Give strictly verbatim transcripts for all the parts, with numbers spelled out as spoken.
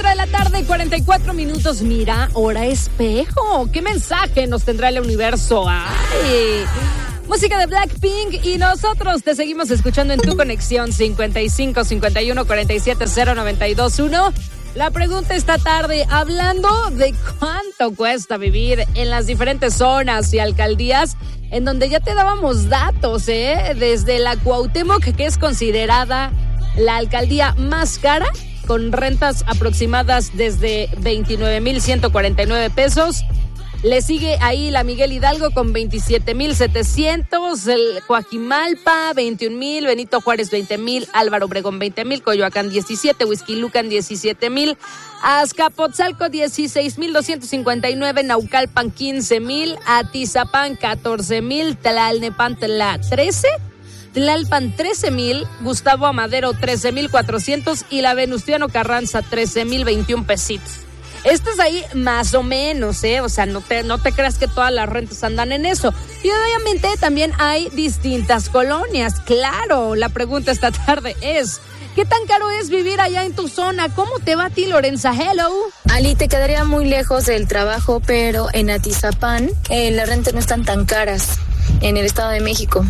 cuatro de la tarde, cuarenta y cuatro minutos. Mira, hora espejo. ¿Qué mensaje nos tendrá el universo? ¡Ay! Música de Blackpink y nosotros te seguimos escuchando en tu conexión cincuenta y cinco, cincuenta y uno, cuarenta y siete, cero, noventa y dos, uno. La pregunta esta tarde, hablando de cuánto cuesta vivir en las diferentes zonas y alcaldías, en donde ya te dábamos datos, ¿eh? Desde la Cuauhtémoc, que es considerada la alcaldía más cara, con rentas aproximadas desde veintinueve mil ciento cuarenta y nueve pesos. Le sigue ahí la Miguel Hidalgo con veintisiete mil setecientos, el Coajimalpa veintiún mil, Benito Juárez veinte mil, Álvaro Obregón veinte mil, Coyoacán diecisiete, Huixquilucan diecisiete mil, Azcapotzalco dieciséis mil doscientos cincuenta y nueve, Naucalpan quince mil, Atizapán catorce mil, Tlalnepantla trece, Tlalpan trece mil, Gustavo Amadero trece mil cuatrocientos y la Venustiano Carranza trece mil veintiún pesitos. Esto es ahí más o menos, ¿eh? O sea, no te, no te creas que todas las rentas andan en eso. Y obviamente también hay distintas colonias. Claro, la pregunta esta tarde es, ¿qué tan caro es vivir allá en tu zona? ¿Cómo te va a ti, Lorenza? Hello. Ali, te quedaría muy lejos del trabajo, pero en Atizapán eh, las rentas no están tan caras en el Estado de México.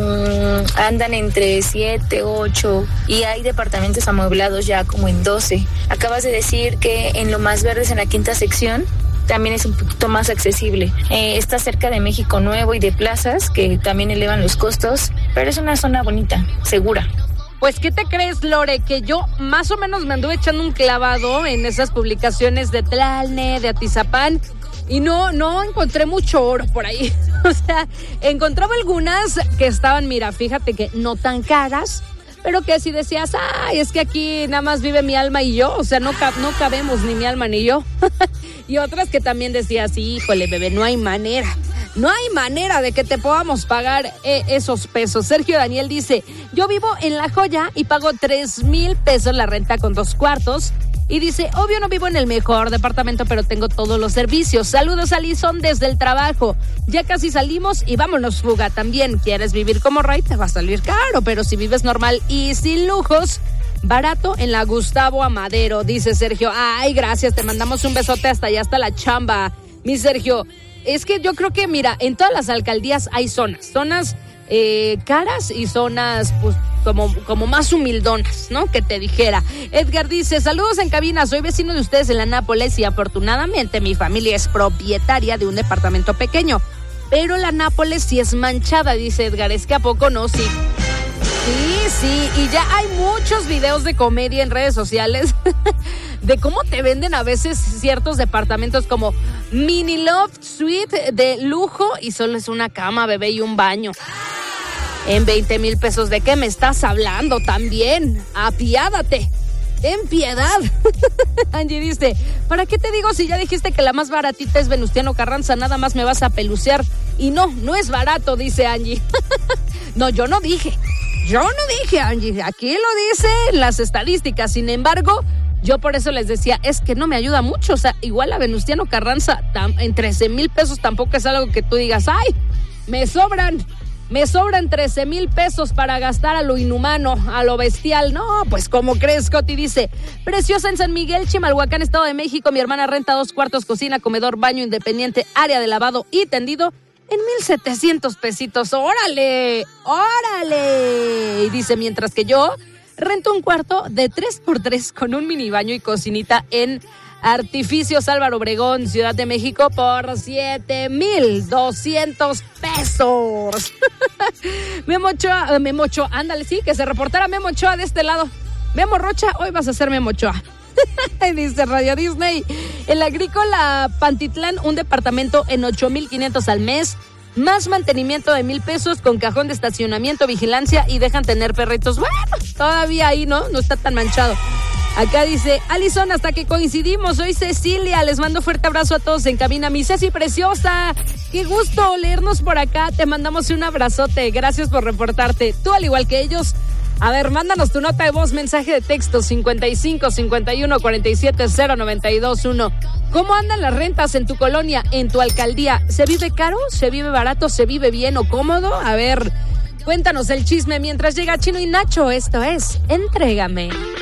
Mm, andan entre siete, ocho y hay departamentos amueblados ya como en doce. Acabas de decir que en Lo Más Verdes, en la quinta sección, también es un poquito más accesible. Eh, está cerca de México Nuevo y de plazas que también elevan los costos, pero es una zona bonita, segura. Pues, ¿qué te crees, Lore? Que yo más o menos me anduve echando un clavado en esas publicaciones de Tlalne, de Atizapán, y no, no encontré mucho oro por ahí. O sea, encontraba algunas que estaban, mira, fíjate que no tan caras, pero que si decías, ay, es que aquí nada más vive mi alma y yo, o sea, no, cab- no cabemos ni mi alma ni yo. Y otras que también decías, híjole, bebé, no hay manera. No hay manera de que te podamos pagar eh, esos pesos. Sergio Daniel dice, yo vivo en La Joya y pago tres mil pesos la renta con dos cuartos. Y dice, obvio no vivo en el mejor departamento, pero tengo todos los servicios. Saludos, Alison, desde el trabajo. Ya casi salimos y vámonos, fuga. También, ¿quieres vivir como rey? Te va a salir caro, pero si vives normal y sin lujos, barato en la Gustavo Amadero, dice Sergio. Ay, gracias, te mandamos un besote hasta allá, hasta la chamba. Mi Sergio, es que yo creo que, mira, en todas las alcaldías hay zonas, zonas eh, caras y zonas, pues, como, como más humildonas, ¿no? Que te dijera. Edgar dice, saludos en cabina, soy vecino de ustedes en la Nápoles y afortunadamente mi familia es propietaria de un departamento pequeño, pero la Nápoles sí es manchada, dice Edgar, es que ¿a poco no? Sí. Sí, sí, y ya hay muchos videos de comedia en redes sociales de cómo te venden a veces ciertos departamentos como mini loft suite de lujo y solo es una cama, bebé, y un baño. En veinte mil pesos, ¿de qué me estás hablando también? Apiádate. Ten piedad. Angie dice, ¿para qué te digo si ya dijiste que la más baratita es Venustiano Carranza? Nada más me vas a pelucear. Y no, no es barato, dice Angie. No, yo no dije. Yo no dije, Angie. Aquí lo dicen las estadísticas. Sin embargo, yo por eso les decía, es que no me ayuda mucho. O sea, igual a Venustiano Carranza tam, en trece mil pesos tampoco es algo que tú digas, ay, me sobran. Me sobran trece mil pesos para gastar a lo inhumano, a lo bestial. No, pues ¿cómo crees, Coti? Dice, preciosa en San Miguel, Chimalhuacán, Estado de México. Mi hermana renta dos cuartos, cocina, comedor, baño independiente, área de lavado y tendido en mil setecientos pesitos. ¡Órale! ¡Órale! Y dice, mientras que yo rento un cuarto de tres por tres con un mini baño y cocinita en Artificios Álvaro Obregón, Ciudad de México, por siete mil doscientos pesos. Memo Ochoa, Memo Ochoa, ándale, sí, que se reportara Memo Ochoa de este lado. Memo Rocha, hoy vas a ser Memo Ochoa. Dice Radio Disney, el Agrícola Pantitlán, un departamento en ocho mil quinientos al mes, más mantenimiento de mil pesos con cajón de estacionamiento, vigilancia y dejan tener perritos. Bueno, todavía ahí, ¿no? No está tan manchado. Acá dice, Alison, hasta que coincidimos, soy Cecilia, les mando fuerte abrazo a todos en cabina. Mi Ceci preciosa, qué gusto leernos por acá, te mandamos un abrazote, gracias por reportarte. Tú, al igual que ellos, a ver, mándanos tu nota de voz, mensaje de texto, cincuenta y cinco, cincuenta y uno, cuarenta y siete, cero, noventa y dos, uno. ¿Cómo andan las rentas en tu colonia, en tu alcaldía? ¿Se vive caro? ¿Se vive barato? ¿Se vive bien o cómodo? A ver, cuéntanos el chisme mientras llega Chino y Nacho, esto es Entrégame.